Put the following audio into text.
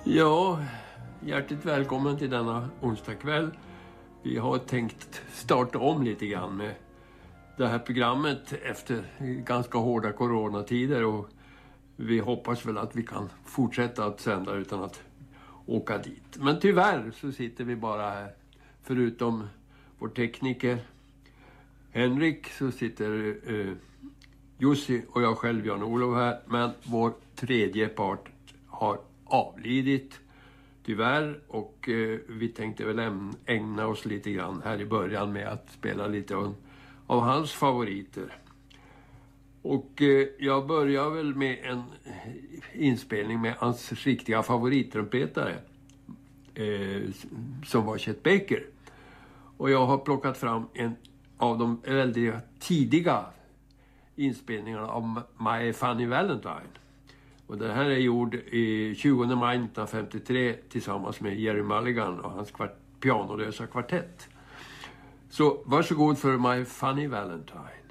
Ja, hjärtligt välkommen till denna onsdagkväll. Vi har tänkt starta om lite grann med det här programmet efter ganska hårda coronatider, och vi hoppas väl att vi kan fortsätta att sända utan att åka dit. Men tyvärr så sitter vi bara här. Förutom vår tekniker Henrik så sitter Jussi och jag själv, Jan-Olof, här. Men vår tredje part har avlidit tyvärr, och vi tänkte väl ägna oss lite grann här i början med att spela lite av hans favoriter. Och jag börjar väl med en inspelning med hans riktiga favorittrumpetare som var Chet Baker. Och jag har plockat fram en av de väldigt tidiga inspelningarna av My Funny Valentine. Och den här är gjord i 20 maj 1953 tillsammans med Jerry Mulligan och hans pianolösa kvartett. Så varsågod för My Funny Valentine.